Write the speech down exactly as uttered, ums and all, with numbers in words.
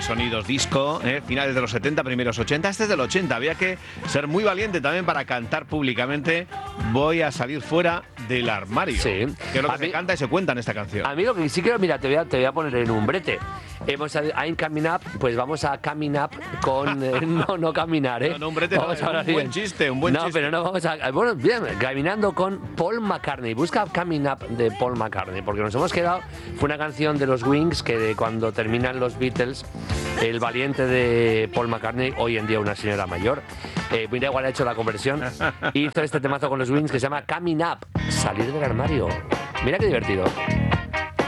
sonidos disco, ¿eh? Finales de los setenta, primeros ochenta. Este es del ochenta. Había que ser muy valiente también para cantar públicamente Voy a salir fuera del armario. Sí. Que es lo que A se mí- canta y se cuenta en esta canción. A mí lo que sí quiero, mira, te voy a, te voy a poner en un brete. Hemos I'm coming up, pues vamos a coming up con eh, no no caminar, ¿eh? No, no, un brete, no, Vamos a un hablar buen bien. chiste, un buen no, chiste. pero no vamos a bueno, bien, caminando con Paul McCartney. Busca Coming Up de Paul McCartney, porque nos hemos quedado, fue una canción de los Wings que de cuando terminan los Beatles, el valiente de Paul McCartney, hoy en día una señora mayor, eh, mira, igual ha hecho la conversión, hizo este temazo con los Wings que se llama Coming Up, salir del armario. Mira qué divertido.